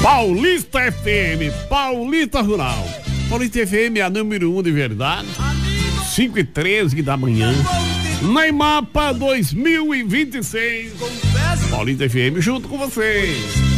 Paulista FM, Paulista Rural. Paulista FM é a número 1 de verdade. 5h13 da manhã. Na IMAPA 2026. Paulista FM junto com vocês.